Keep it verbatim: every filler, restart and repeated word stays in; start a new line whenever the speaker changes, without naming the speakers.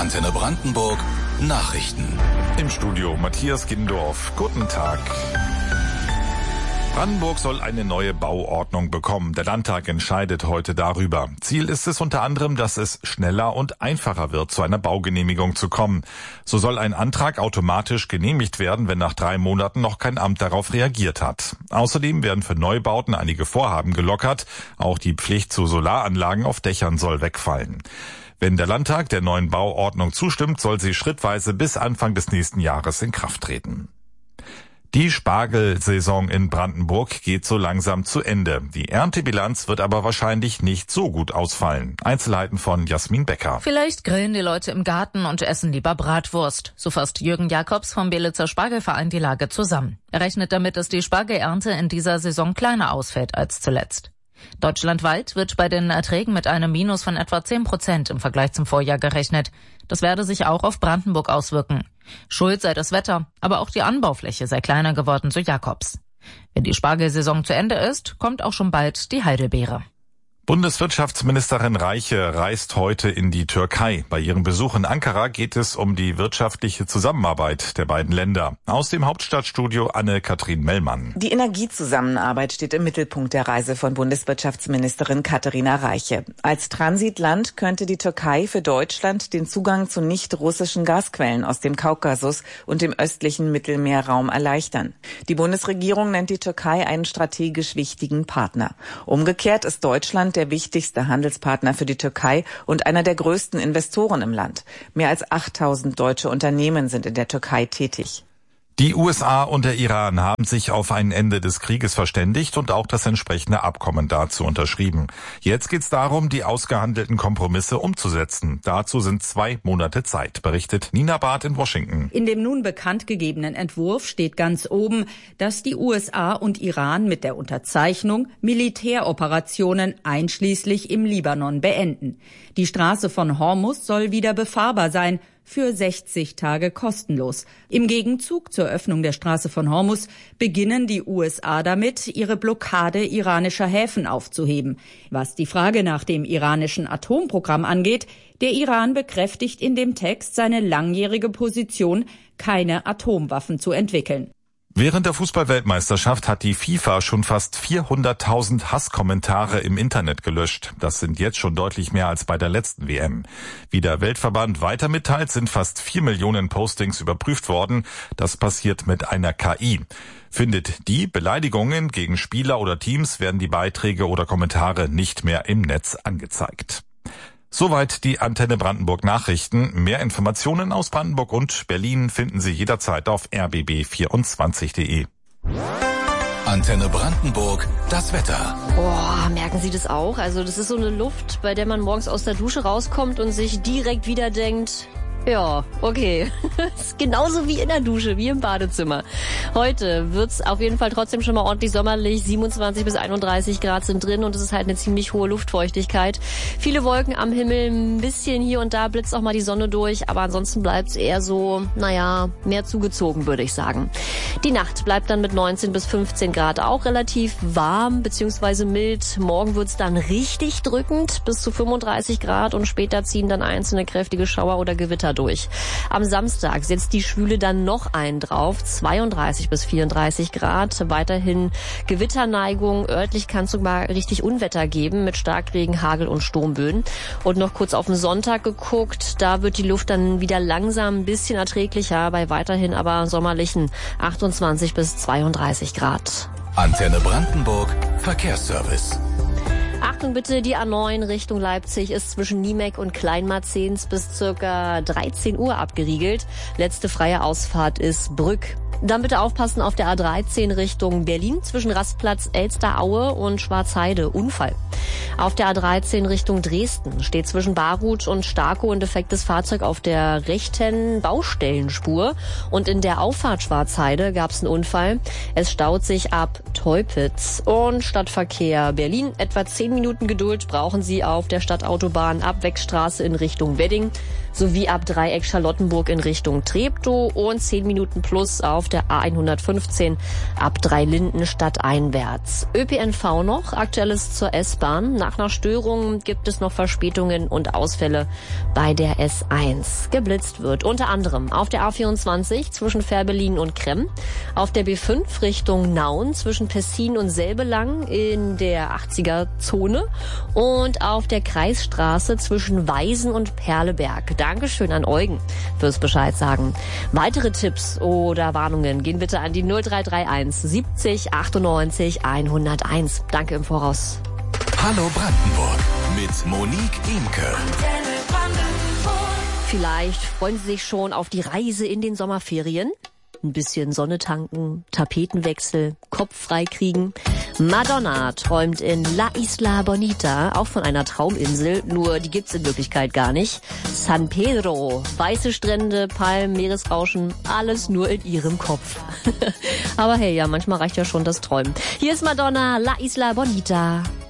Antenne Brandenburg Nachrichten.
Im Studio Matthias Gindorf. Guten Tag. Brandenburg soll eine neue Bauordnung bekommen. Der Landtag entscheidet heute darüber. Ziel ist es unter anderem, dass es schneller und einfacher wird, zu einer Baugenehmigung zu kommen. So soll ein Antrag automatisch genehmigt werden, wenn nach drei Monaten noch kein Amt darauf reagiert hat. Außerdem werden für Neubauten einige Vorhaben gelockert. Auch die Pflicht zu Solaranlagen auf Dächern soll wegfallen. Wenn der Landtag der neuen Bauordnung zustimmt, soll sie schrittweise bis Anfang des nächsten Jahres in Kraft treten. Die Spargelsaison in Brandenburg geht so langsam zu Ende. Die Erntebilanz wird aber wahrscheinlich nicht so gut ausfallen. Einzelheiten von Jasmin Becker.
Vielleicht grillen die Leute im Garten und essen lieber Bratwurst. So fasst Jürgen Jakobs vom Belitzer Spargelverein die Lage zusammen. Er rechnet damit, dass die Spargelernte in dieser Saison kleiner ausfällt als zuletzt. Deutschlandweit wird bei den Erträgen mit einem Minus von etwa zehn Prozent im Vergleich zum Vorjahr gerechnet. Das werde sich auch auf Brandenburg auswirken. Schuld sei das Wetter, aber auch die Anbaufläche sei kleiner geworden, so Jakobs. Wenn die Spargelsaison zu Ende ist, kommt auch schon bald die Heidelbeere.
Bundeswirtschaftsministerin Reiche reist heute in die Türkei. Bei ihrem Besuch in Ankara geht es um die wirtschaftliche Zusammenarbeit der beiden Länder. Aus dem Hauptstadtstudio Anne-Kathrin Mellmann.
Die Energiezusammenarbeit steht im Mittelpunkt der Reise von Bundeswirtschaftsministerin Katharina Reiche. Als Transitland könnte die Türkei für Deutschland den Zugang zu nicht-russischen Gasquellen aus dem Kaukasus und dem östlichen Mittelmeerraum erleichtern. Die Bundesregierung nennt die Türkei einen strategisch wichtigen Partner. Umgekehrt ist Deutschland der wichtigste Handelspartner für die Türkei und einer der größten Investoren im Land. Mehr als achttausend deutsche Unternehmen sind in der Türkei tätig.
Die U S A und der Iran haben sich auf ein Ende des Krieges verständigt und auch das entsprechende Abkommen dazu unterschrieben. Jetzt geht es darum, die ausgehandelten Kompromisse umzusetzen. Dazu sind zwei Monate Zeit, berichtet Nina Barth in Washington.
In dem nun bekannt gegebenen Entwurf steht ganz oben, dass die U S A und Iran mit der Unterzeichnung Militäroperationen einschließlich im Libanon beenden. Die Straße von Hormuz soll wieder befahrbar sein, für sechzig Tage kostenlos. Im Gegenzug zur Öffnung der Straße von Hormuz beginnen die U S A damit, ihre Blockade iranischer Häfen aufzuheben. Was die Frage nach dem iranischen Atomprogramm angeht, der Iran bekräftigt in dem Text seine langjährige Position, keine Atomwaffen zu entwickeln.
Während der Fußball-Weltmeisterschaft hat die FIFA schon fast vierhunderttausend Hasskommentare im Internet gelöscht. Das sind jetzt schon deutlich mehr als bei der letzten W M. Wie der Weltverband weiter mitteilt, sind fast vier Millionen Postings überprüft worden. Das passiert mit einer K I. Findet die Beleidigungen gegen Spieler oder Teams, werden die Beiträge oder Kommentare nicht mehr im Netz angezeigt. Soweit die Antenne Brandenburg Nachrichten. Mehr Informationen aus Brandenburg und Berlin finden Sie jederzeit auf r b b vierundzwanzig punkt de.
Antenne Brandenburg, das Wetter.
Boah, merken Sie das auch? Also das ist so eine Luft, bei der man morgens aus der Dusche rauskommt und sich direkt wieder denkt, ja, okay. Ist genauso wie in der Dusche, wie im Badezimmer. Heute wird's auf jeden Fall trotzdem schon mal ordentlich sommerlich. siebenundzwanzig bis einunddreißig Grad sind drin und es ist halt eine ziemlich hohe Luftfeuchtigkeit. Viele Wolken am Himmel, ein bisschen hier und da blitzt auch mal die Sonne durch, aber ansonsten bleibt's eher so, naja, mehr zugezogen, würde ich sagen. Die Nacht bleibt dann mit neunzehn bis fünfzehn Grad auch relativ warm bzw. mild. Morgen wird's dann richtig drückend, bis zu fünfunddreißig Grad und später ziehen dann einzelne kräftige Schauer oder Gewitter durch. Am Samstag setzt die Schwüle dann noch einen drauf, zweiunddreißig bis vierunddreißig Grad. Weiterhin Gewitterneigung, örtlich kann es sogar richtig Unwetter geben mit Starkregen, Hagel und Sturmböen. Und noch kurz auf den Sonntag geguckt, da wird die Luft dann wieder langsam ein bisschen erträglicher, bei weiterhin aber sommerlichen achtundzwanzig bis zweiunddreißig Grad.
Antenne Brandenburg, Verkehrsservice.
Achtung bitte, die A neun Richtung Leipzig ist zwischen Niemek und Kleinmarzens bis circa dreizehn Uhr abgeriegelt. Letzte freie Ausfahrt ist Brück. Dann bitte aufpassen auf der A dreizehn Richtung Berlin zwischen Rastplatz Elsteraue und Schwarzheide. Unfall. Auf der A dreizehn Richtung Dresden steht zwischen Baruth und Starkow ein defektes Fahrzeug auf der rechten Baustellenspur. Und in der Auffahrt Schwarzheide gab es einen Unfall. Es staut sich ab Teupitz. Und Stadtverkehr Berlin. Etwa zehn Minuten Geduld brauchen Sie auf der Stadtautobahn ab Wegstraße in Richtung Wedding sowie ab Dreieck Charlottenburg in Richtung Treptow und zehn Minuten plus auf der A hundertfünfzehn ab Dreilinden stadteinwärts. Ö P N V noch, Aktuelles zur S-Bahn. Nach einer Störung gibt es noch Verspätungen und Ausfälle bei der S eins. Geblitzt wird unter anderem auf der A vierundzwanzig zwischen Fährberlin und Kremm, auf der B fünf Richtung Nauen zwischen Pessin und Selbelang in der achtziger-Zone und auf der Kreisstraße zwischen Weisen und Perleberg. Dankeschön an Eugen fürs Bescheid sagen. Weitere Tipps oder Warnungen gehen bitte an die null drei drei eins siebzig achtundneunzig hunderteins. Danke im Voraus.
Hallo Brandenburg mit Monique Imke.
Vielleicht freuen Sie sich schon auf die Reise in den Sommerferien. Ein bisschen Sonne tanken, Tapetenwechsel, Kopf frei kriegen. Madonna träumt in La Isla Bonita auch von einer Trauminsel, nur die gibt's in Wirklichkeit gar nicht. San Pedro, weiße Strände, Palmen, Meeresrauschen, alles nur in ihrem Kopf. Aber hey, ja, manchmal reicht ja schon das Träumen. Hier ist Madonna, La Isla Bonita.